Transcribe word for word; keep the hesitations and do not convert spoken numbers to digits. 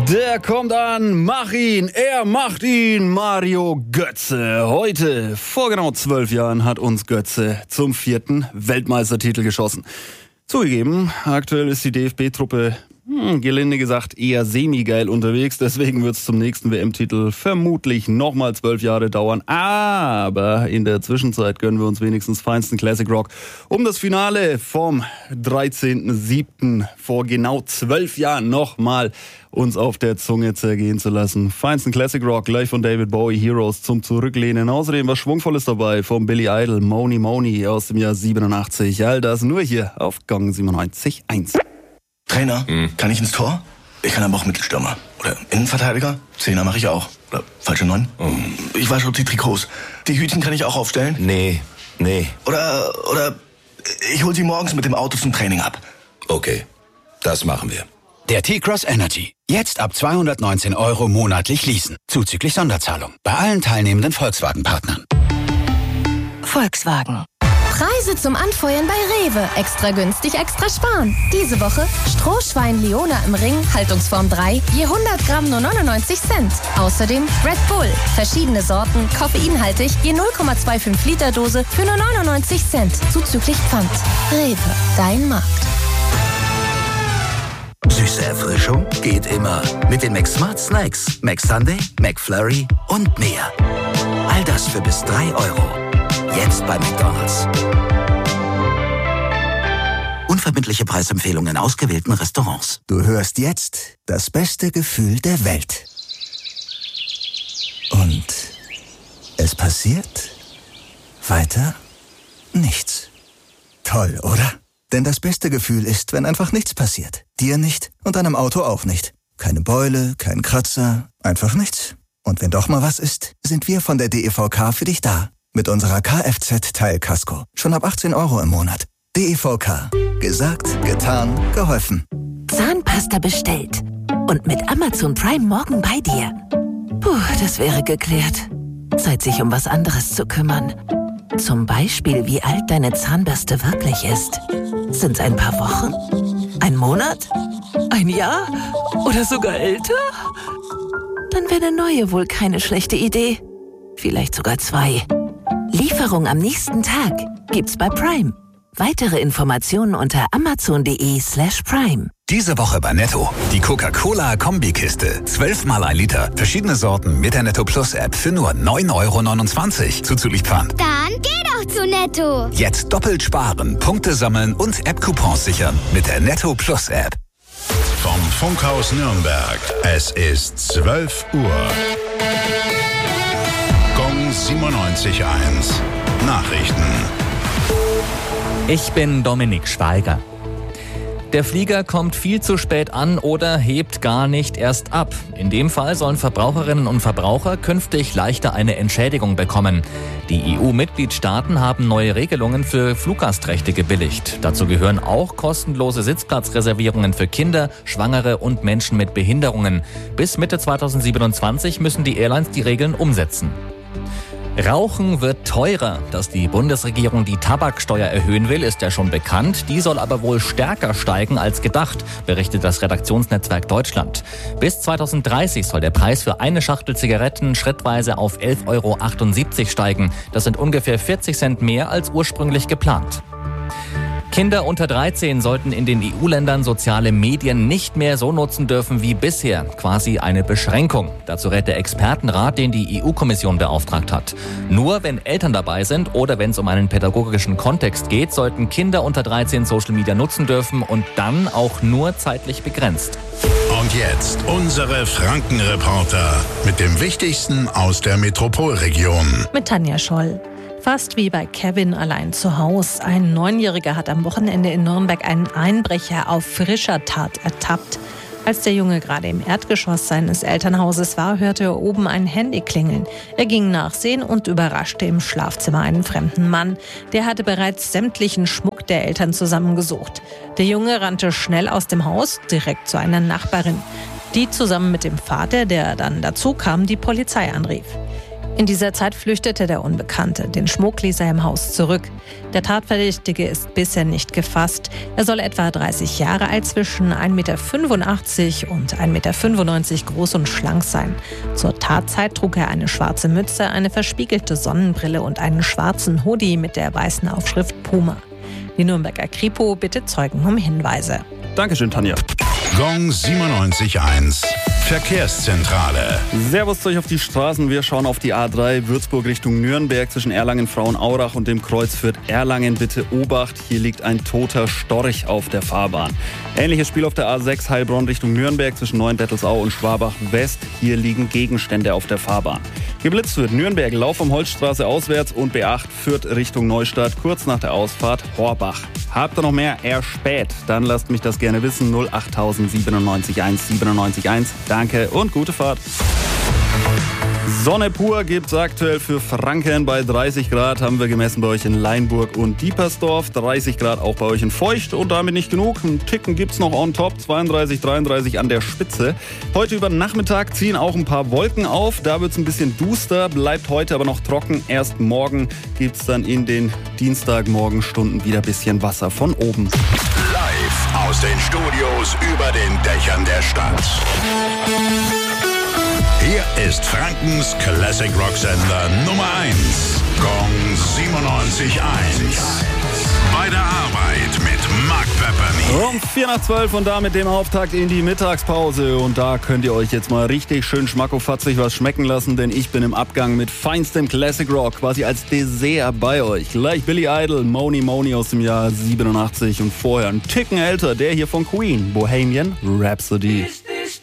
Der kommt an, mach ihn, er macht ihn, Mario Götze. Heute, vor genau zwölf Jahren, hat uns Götze zum vierten Weltmeistertitel geschossen. Zugegeben, aktuell ist die D F B-Truppe, hm, gelinde gesagt, eher semi-geil unterwegs. Deswegen wird es zum nächsten W M-Titel vermutlich nochmal zwölf Jahre dauern. Aber in der Zwischenzeit gönnen wir uns wenigstens feinsten Classic Rock, um das Finale vom dreizehnten siebten vor genau zwölf Jahren nochmal uns auf der Zunge zergehen zu lassen. Feinsten Classic Rock, gleich von David Bowie, Heroes zum Zurücklehnen. Außerdem was Schwungvolles dabei vom Billy Idol, Moni Moni aus dem Jahr siebenundachtzig. All das nur hier auf Gong siebenundneunzig Komma eins. Trainer, hm. kann ich ins Tor? Ich kann aber auch Mittelstürmer. Oder Innenverteidiger? Zehner mache ich auch. Oder falsche Neun? Hm. Ich wasche auch die Trikots. Die Hütchen kann ich auch aufstellen? Nee, nee. Oder, oder ich hol sie morgens mit dem Auto zum Training ab. Okay, das machen wir. Der T-Cross Energy. Jetzt ab zweihundertneunzehn Euro monatlich leasen. Zuzüglich Sonderzahlung. Bei allen teilnehmenden Volkswagen-Partnern. Volkswagen. Preise zum Anfeuern bei Rewe. Extra günstig, extra sparen. Diese Woche Strohschwein Leona im Ring, Haltungsform drei, je hundert Gramm nur neunundneunzig Cent. Außerdem Red Bull, verschiedene Sorten, koffeinhaltig, je null Komma fünfundzwanzig Liter Dose für nur neunundneunzig Cent. Zuzüglich Pfand. Rewe, dein Markt. Süße Erfrischung geht immer. Mit den McSmart Snacks. McSunday, McFlurry und mehr. All das für bis drei Euro. Jetzt bei McDonald's. Unverbindliche Preisempfehlungen in ausgewählten Restaurants. Du hörst jetzt das beste Gefühl der Welt. Und es passiert weiter nichts. Toll, oder? Denn das beste Gefühl ist, wenn einfach nichts passiert. Dir nicht und deinem Auto auch nicht. Keine Beule, kein Kratzer, einfach nichts. Und wenn doch mal was ist, sind wir von der D E V K für dich da. Mit unserer Kfz-Teilkasko. Schon ab achtzehn Euro im Monat. D E V K. Gesagt, getan, geholfen. Zahnpasta bestellt. Und mit Amazon Prime morgen bei dir. Puh, das wäre geklärt. Zeit, sich um was anderes zu kümmern. Zum Beispiel, wie alt deine Zahnbürste wirklich ist. Sind's ein paar Wochen? Ein Monat? Ein Jahr? Oder sogar älter? Dann wäre eine neue wohl keine schlechte Idee. Vielleicht sogar zwei. Lieferung am nächsten Tag gibt's bei Prime. Weitere Informationen unter amazon.de slash prime. Diese Woche bei Netto. Die Coca-Cola-Kombikiste. zwölf mal ein Liter. Verschiedene Sorten mit der Netto Plus App für nur neun Euro neunundzwanzig. Zuzüglich Pfand. Dann geh doch zu Netto. Jetzt doppelt sparen, Punkte sammeln und App-Coupons sichern mit der Netto Plus App. Vom Funkhaus Nürnberg. Es ist zwölf Uhr. Gong siebenundneunzig Komma eins. Nachrichten. Ich bin Dominik Schweiger. Der Flieger kommt viel zu spät an oder hebt gar nicht erst ab. In dem Fall sollen Verbraucherinnen und Verbraucher künftig leichter eine Entschädigung bekommen. Die E U-Mitgliedstaaten haben neue Regelungen für Fluggastrechte gebilligt. Dazu gehören auch kostenlose Sitzplatzreservierungen für Kinder, Schwangere und Menschen mit Behinderungen. Bis Mitte zweitausendsiebenundzwanzig müssen die Airlines die Regeln umsetzen. Rauchen wird teurer. Dass die Bundesregierung die Tabaksteuer erhöhen will, ist ja schon bekannt. Die soll aber wohl stärker steigen als gedacht, berichtet das Redaktionsnetzwerk Deutschland. Bis zweitausenddreißig soll der Preis für eine Schachtel Zigaretten schrittweise auf elf Euro achtundsiebzig steigen. Das sind ungefähr vierzig Cent mehr als ursprünglich geplant. Kinder unter dreizehn sollten in den E U-Ländern soziale Medien nicht mehr so nutzen dürfen wie bisher. Quasi eine Beschränkung. Dazu rät der Expertenrat, den die E U-Kommission beauftragt hat. Nur wenn Eltern dabei sind oder wenn es um einen pädagogischen Kontext geht, sollten Kinder unter dreizehn Social Media nutzen dürfen und dann auch nur zeitlich begrenzt. Und jetzt unsere Franken-Reporter mit dem Wichtigsten aus der Metropolregion. Mit Tanja Scholl. Fast wie bei Kevin allein zu Hause. Ein Neunjähriger hat am Wochenende in Nürnberg einen Einbrecher auf frischer Tat ertappt. Als der Junge gerade im Erdgeschoss seines Elternhauses war, hörte er oben ein Handy klingeln. Er ging nachsehen und überraschte im Schlafzimmer einen fremden Mann. Der hatte bereits sämtlichen Schmuck der Eltern zusammengesucht. Der Junge rannte schnell aus dem Haus, direkt zu einer Nachbarin, die zusammen mit dem Vater, der dann dazu kam, die Polizei anrief. In dieser Zeit flüchtete der Unbekannte. Den Schmuck ließ er im Haus zurück. Der Tatverdächtige ist bisher nicht gefasst. Er soll etwa dreißig Jahre alt, zwischen eins Komma fünfundachtzig Meter und eins Komma fünfundneunzig Meter groß und schlank sein. Zur Tatzeit trug er eine schwarze Mütze, eine verspiegelte Sonnenbrille und einen schwarzen Hoodie mit der weißen Aufschrift Puma. Die Nürnberger Kripo bittet Zeugen um Hinweise. Dankeschön, Tanja. Gong siebenundneunzig Komma eins Verkehrszentrale. Servus euch auf die Straßen. Wir schauen auf die A drei Würzburg Richtung Nürnberg zwischen Erlangen-Frauenaurach und dem Kreuz Fürth-Erlangen. Bitte Obacht, hier liegt ein toter Storch auf der Fahrbahn. Ähnliches Spiel auf der A sechs Heilbronn Richtung Nürnberg zwischen Neuendettelsau und Schwabach West. Hier liegen Gegenstände auf der Fahrbahn. Geblitzt wird Nürnberg, Lauf am Holzstraße auswärts und B acht Fürth Richtung Neustadt, kurz nach der Ausfahrt Horbach. Habt ihr noch mehr? Eher spät? Dann lasst mich das gerne wissen. null acht siebenundneunzig eins siebenundneunzig eins. Danke und gute Fahrt. Sonne pur gibt's aktuell für Franken. Bei dreißig Grad haben wir gemessen bei euch in Leinburg und Diepersdorf. dreißig Grad auch bei euch in Feucht. Und damit nicht genug. Einen Ticken gibt's noch on top. zweiunddreißig, dreiunddreißig an der Spitze. Heute über Nachmittag ziehen auch ein paar Wolken auf. Da wird's ein bisschen duster. Bleibt heute aber noch trocken. Erst morgen gibt's dann in den Dienstagmorgenstunden wieder ein bisschen Wasser von oben. Live aus den Studios über den Dächern der Stadt. Hier ist Frankens Classic Rock Sender Nummer eins. Gong siebenundneunzig Komma eins. Bei der Arbeit mit Mark Pepperny. Um vier nach zwölf und da mit dem Auftakt in die Mittagspause. Und da könnt ihr euch jetzt mal richtig schön schmackofatzig was schmecken lassen, denn ich bin im Abgang mit feinstem Classic Rock, quasi als Dessert bei euch. Gleich Billy Idol, Moni Moni aus dem Jahr siebenundachtzig und vorher ein Ticken älter, der hier von Queen, Bohemian Rhapsody.